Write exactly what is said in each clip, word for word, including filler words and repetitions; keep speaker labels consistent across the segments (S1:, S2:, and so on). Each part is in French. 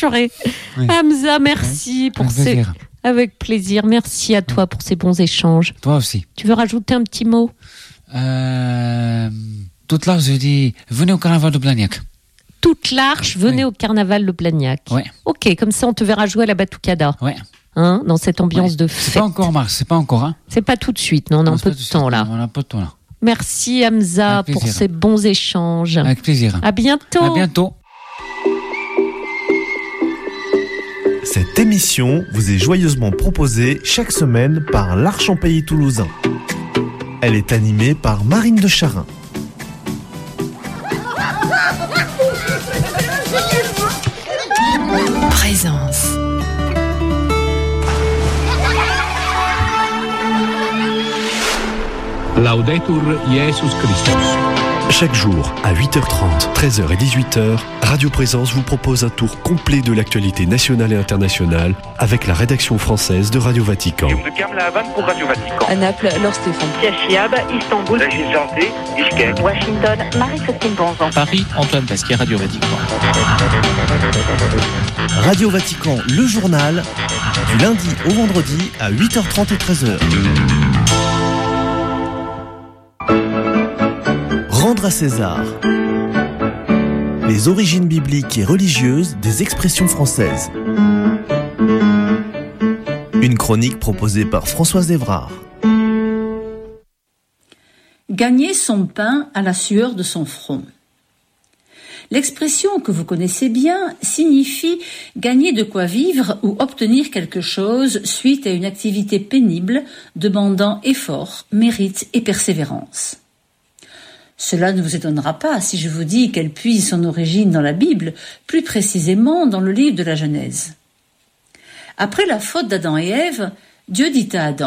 S1: rassurée. Oui. Hamza, merci oui. pour
S2: Avec
S1: ces...
S2: plaisir.
S1: Avec plaisir. Merci à toi pour ces bons échanges.
S2: Toi aussi.
S1: Tu veux rajouter un petit mot?
S2: euh, Toute l'Arche, je dis, venez au carnaval de Blagnac.
S1: Toute l'Arche, venez oui. au carnaval de Blagnac.
S2: Oui.
S1: Ok, comme ça on te verra jouer à la batucada.
S2: Oui.
S1: Hein, dans cette ambiance
S2: oui.
S1: de fête.
S2: C'est pas encore mars, c'est pas encore. Hein.
S1: C'est pas tout de suite, non, on a
S2: non,
S1: un peu de temps là.
S2: On a un peu de temps là.
S1: Merci Hamza pour ces bons échanges.
S2: Avec plaisir.
S1: À bientôt.
S2: À bientôt.
S3: Cette émission vous est joyeusement proposée chaque semaine par l'Arche en Pays Toulousain. Elle est animée par Marine de Charin.
S4: Présence.
S5: Laudetur Jesus Christus.
S3: Chaque jour, à huit heures trente, treize heures et dix-huit heures, Radio Présence vous propose un tour complet de l'actualité nationale et internationale avec la rédaction française de Radio Vatican.
S6: Pour Radio Vatican.
S7: À Naples, Laure Stéphane.
S8: Chiab, Istanbul.
S6: Régis Janté, Bishkek.
S8: Washington, Marie-Sophie Bonzon.
S9: Paris, Antoine Pasquier, Radio Vatican.
S3: Radio Vatican, le journal, du lundi au vendredi à huit heures trente et treize heures. Rendre à César. Les origines bibliques et religieuses des expressions françaises. Une chronique proposée par Françoise Évrard.
S10: Gagner son pain à la sueur de son front. L'expression que vous connaissez bien signifie gagner de quoi vivre ou obtenir quelque chose suite à une activité pénible demandant effort, mérite et persévérance. Cela ne vous étonnera pas si je vous dis qu'elle puise son origine dans la Bible, plus précisément dans le livre de la Genèse. Après la faute d'Adam et Ève, Dieu dit à Adam :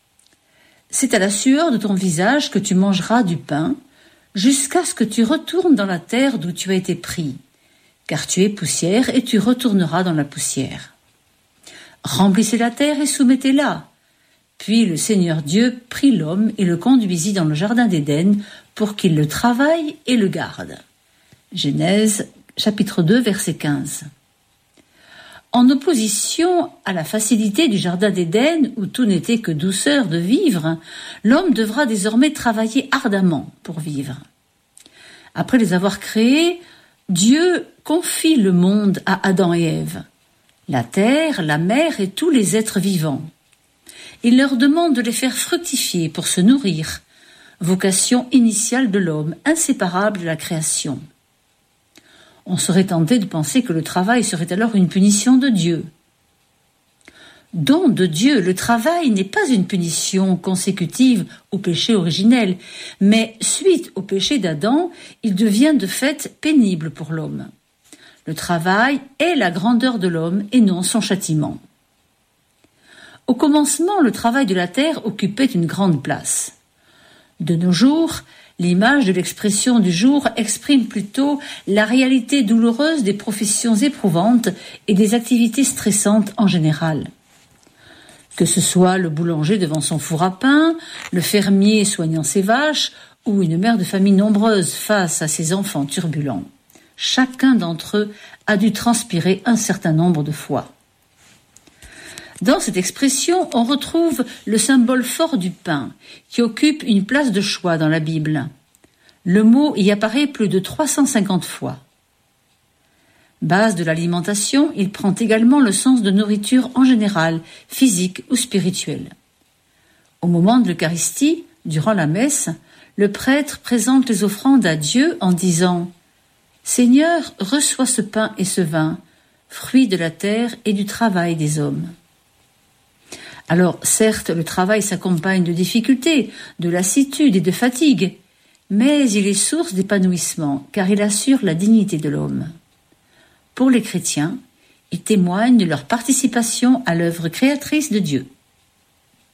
S10: « C'est à la sueur de ton visage que tu mangeras du pain, jusqu'à ce que tu retournes dans la terre d'où tu as été pris, car tu es poussière et tu retourneras dans la poussière. Remplissez la terre et soumettez-la. » Puis le Seigneur Dieu prit l'homme et le conduisit dans le jardin d'Éden pour qu'il le travaille et le garde. Genèse, chapitre deux, verset quinze. En opposition à la facilité du jardin d'Éden, où tout n'était que douceur de vivre, l'homme devra désormais travailler ardemment pour vivre. Après les avoir créés, Dieu confie le monde à Adam et Ève, la terre, la mer et tous les êtres vivants. Il leur demande de les faire fructifier pour se nourrir, vocation initiale de l'homme, inséparable de la création. On serait tenté de penser que le travail serait alors une punition de Dieu. Don de Dieu, le travail n'est pas une punition consécutive au péché originel, mais suite au péché d'Adam, il devient de fait pénible pour l'homme. Le travail est la grandeur de l'homme et non son châtiment. Au commencement, le travail de la terre occupait une grande place. De nos jours, l'image de l'expression du jour exprime plutôt la réalité douloureuse des professions éprouvantes et des activités stressantes en général. Que ce soit le boulanger devant son four à pain, le fermier soignant ses vaches ou une mère de famille nombreuse face à ses enfants turbulents, chacun d'entre eux a dû transpirer un certain nombre de fois. Dans cette expression, on retrouve le symbole fort du pain, qui occupe une place de choix dans la Bible. Le mot y apparaît plus de trois cent cinquante fois. Base de l'alimentation, il prend également le sens de nourriture en général, physique ou spirituelle. Au moment de l'Eucharistie, durant la messe, le prêtre présente les offrandes à Dieu en disant « Seigneur, reçois ce pain et ce vin, fruits de la terre et du travail des hommes. » Alors, certes, le travail s'accompagne de difficultés, de lassitude et de fatigue, mais il est source d'épanouissement, car il assure la dignité de l'homme. Pour les chrétiens, il témoigne de leur participation à l'œuvre créatrice de Dieu.